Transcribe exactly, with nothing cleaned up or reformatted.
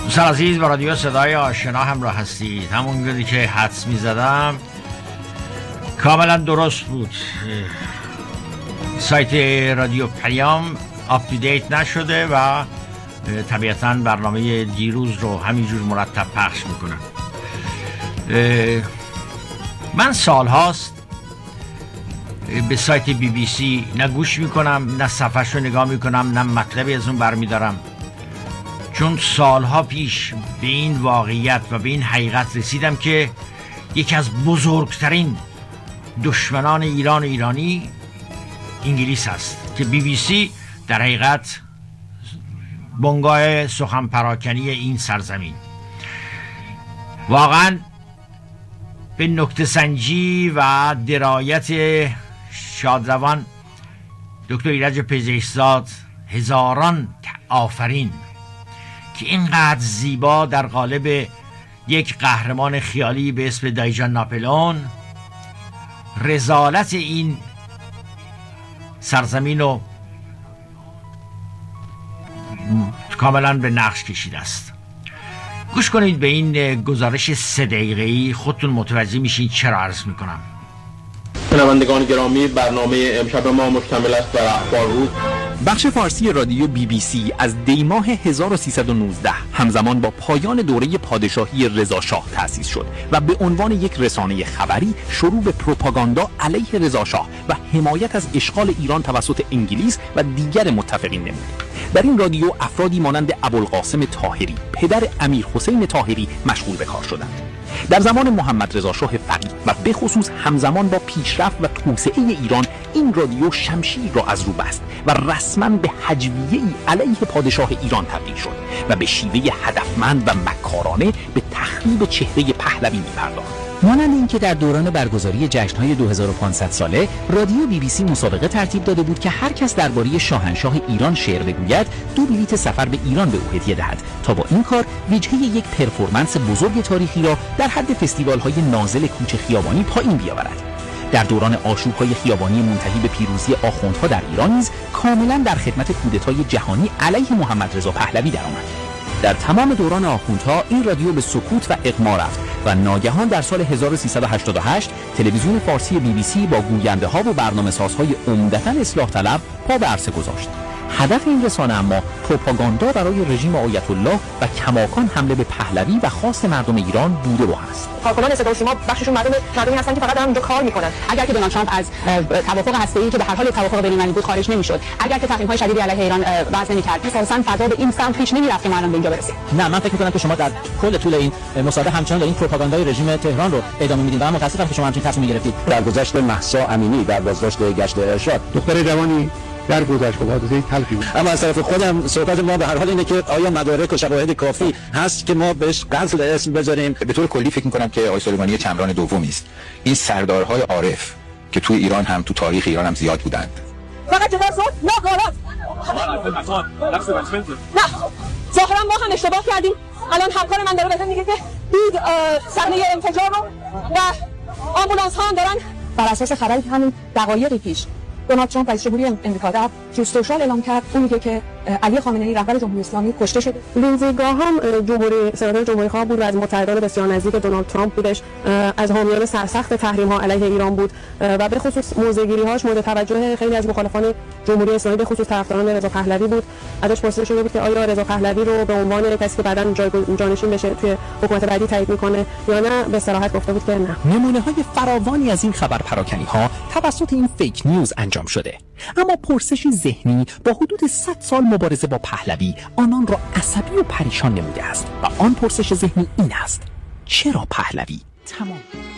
دوستان عزیز، با رادیو صدای آشنا همراه هستید. همون گذی که حدس می زدم کاملا درست بود. سایت رادیو پیام آپدیت نشده و طبیعتا برنامه دیروز رو همینجور مرتب پخش میکنم. من سال هاست به سایت بی بی سی نه گوش میکنم، نه صفحش رو نگاه میکنم، نه مطلبی از اون برمیدارم، چون سالها پیش به این واقعیت و به این حقیقت رسیدم که یکی از بزرگترین دشمنان ایران و ایرانی انگلیس است، که بی بی سی در حقیقت بنگاه سخن پراکنی این سرزمین. واقعا به نکته سنجی و درایت شادروان دکتر ایرج پزشکزاد هزاران آفرین که اینقدر زیبا در قالب یک قهرمان خیالی به اسم دایجان ناپلئون رذالت این سرزمین رو کاملا به نقش کشیده است. گوش کنید به این گزارش سه دقیقه‌ای، خودتون متوجه میشین چرا عرض میکنم. شنوندگان گرامی، برنامه امشب ما مشتمل است بر اخبار روز. بخش فارسی رادیو بی بی سی از دی ماه هزار و سیصد و نوزده همزمان با پایان دوره پادشاهی رضا شاه تأسیس شد و به عنوان یک رسانه خبری شروع به پروپاگاندا علیه رضا شاه و حمایت از اشغال ایران توسط انگلیس و دیگر متفقین نمود. در این رادیو افرادی مانند ابوالقاسم طاهری، پدر امیر حسین طاهری، مشغول به کار شدند. در زمان محمد رضا شاه فقیه و به خصوص همزمان با پیشرفت و توسعه ایران، این رادیو شمشیر را از رو بست و رسما به هجویه‌ای علیه پادشاه ایران تبدیل شد و به شیوه هدفمند و مکارانه به تخریب چهره پهلوی می‌پرداخت. مانند اینکه در دوران برگزاری جشن‌های دو هزار و پانصد ساله رادیو بی بی سی مسابقه ترتیب داده بود که هر کس درباره شاهنشاه ایران شعر بگوید دو بلیت سفر به ایران به او هدیه دهد تا با این کار وجهه یک پرفورمنس بزرگ تاریخی را در حد فستیوال‌های نازل کوچه خیابانی پایین بیاورد. در دوران آشوب‌های خیابانی منتهی به پیروزی آخوندها در ایران نیز کاملا در خدمت کودتای جهانی علیه محمد رضا پهلوی درآمد. در تمام دوران آخوندها این رادیو به سکوت و اغما رفت و ناگهان در سال هزار و سیصد و هشتاد و هشت تلویزیون فارسی بی بی سی با گوینده‌ها و برنامه‌سازهای عمدتاً اصلاح طلب پا به عرصه گذاشت. هدف این رسانه اما پروپاگاندا برای رژیم آیت الله و کماکان حمله به پهلوی و خاص مردم ایران بوده و هست. کارکنان صدا و سیما بخششون مردم مردمی هستن که فقط دارن اونجا کار میکنن. اگر که دونالد ترامپ از توافق هسته‌ای که به هر حال توافق بین‌المللی بود خارج نمیشد، اگر که تحریم‌های شدیدی علیه ایران وضع نمی‌کرد، اساساً فضا به این سمت پیش نمی‌رفت که ما الان به اینجا برسیم. نه، من فکر می‌کنم که شما در کل طول این مصاحبه همچنان دارین پروپاگاندای رژیم تهران رو ادامه میدید و من متأسفم که شما همچین تصمیمی گرفتید. در گذشت مهسا امینی در بازداشت گشت ارشاد، دختر جوانی در گذشت با حادثه تلخی بود. اما از طرف خودم صحبت ما به هر حال اینه که آیا مدارک و شواهد کافی هست که ما بهش قتل اسم بذاریم. به طور کلی فکر می‌کنم که آقای سلیمانی چمران دومی است. این سردارهای عارف که توی ایران هم تو تاریخ ایران هم زیاد بودند. فقط جناز نه غلط. نه. ظاهرا ما هم اشتباه کردیم. الان همکار من داره بهتون میگه که دید صحنه انفجار رو و آمبولانس ها هم دارن. بر اساس خبری که همین دقایقی پیش دونالد ترامپ رئیس جمهوری امریکا در توی سوشال اعلام کرد، اون میگه که علی خامنه‌ای رهبر جمهوری اسلامی کشته شده. لیندزی گراهام جمهوری سناتور جمهوری خواه بود و از متحدان بسیار نزدیک دونالد ترامپ بودش، از حامیان سرسخت تحریم‌ها علیه ایران بود و به خصوص موضع‌گیری‌هاش مورد توجه خیلی از مخالفان جمهوری اسلامی به خصوص طرفداران رضا پهلوی بود. ازش پرسیده شده بود که آیا رضا پهلوی رو به عنوان کسی که بعداً جانشین بشه توی حکومت بعدی تایید می‌کنه یا نه. به صراحت گفته بود که نه. نمونه‌های فراوانی از این خبر پراکنی‌ها توسط این فیک نیوز انجام شده. اما پرسشی ذهنی با حدود صد سال مبارزه با پهلوی آنان را عصبی و پریشان نموده است و آن پرسش ذهنی این است: چرا پهلوی؟ تمام